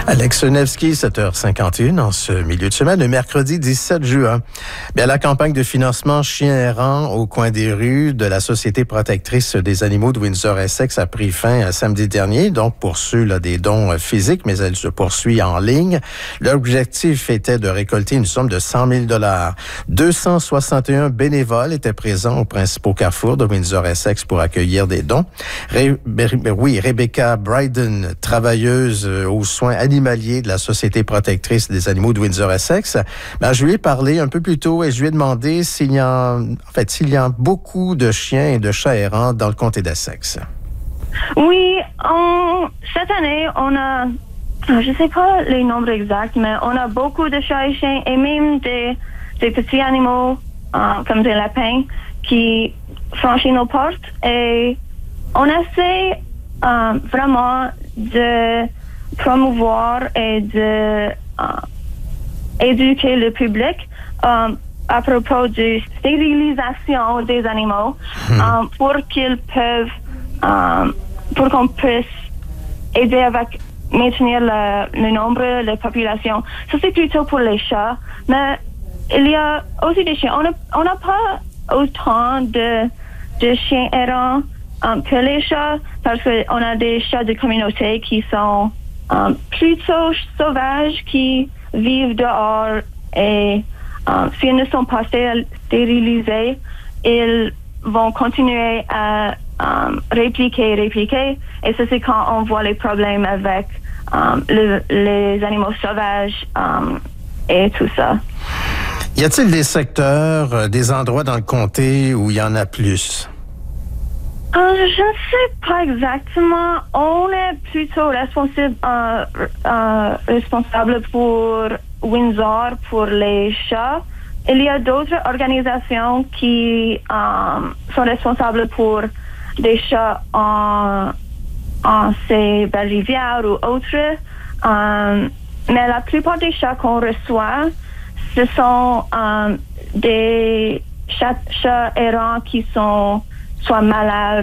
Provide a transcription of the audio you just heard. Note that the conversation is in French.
Alex Nevsky, 7h51 en ce milieu de semaine, le mercredi 17 juin. Bien, la campagne de financement Chiens errants au coin des rues de la Société protectrice des animaux de Windsor-Essex a pris fin samedi dernier, donc pour ceux des dons physiques, mais elle se poursuit en ligne. L'objectif était de récolter une somme de 100 000 $. 261 bénévoles étaient présents aux principaux carrefours de Windsor-Essex pour accueillir des dons. Rebecca Bryden, travailleuse aux soins animaliers de la Société protectrice des animaux de Windsor-Essex. Je lui ai parlé un peu plus tôt et je lui ai demandé s'il y a beaucoup de chiens et de chats errants dans le comté d'Essex. Oui, cette année, on a, je sais pas les nombres exacts, mais on a beaucoup de chats et chiens et même des petits animaux comme des lapins qui franchissent nos portes et on essaie vraiment de promouvoir et de éduquer le public à propos de stérilisation des animaux pour qu'on puisse aider avec maintenir le nombre, la population. Ça c'est plutôt pour les chats, mais il y a aussi des chiens. On n'a pas autant de chiens errants que les chats parce qu'on a des chats de communauté qui sont plutôt sauvages, qui vivent dehors et s'ils ne sont pas stérilisés, ils vont continuer à répliquer. Et ça, c'est quand on voit les problèmes avec les animaux sauvages et tout ça. Y a-t-il des secteurs, des endroits dans le comté où il y en a plus? Je ne sais pas exactement. On est plutôt responsable pour Windsor, pour les chats. Il y a d'autres organisations qui sont responsables pour des chats en ces belles-rivières ou autres. Mais la plupart des chats qu'on reçoit, ce sont des chats errants qui sont soit malades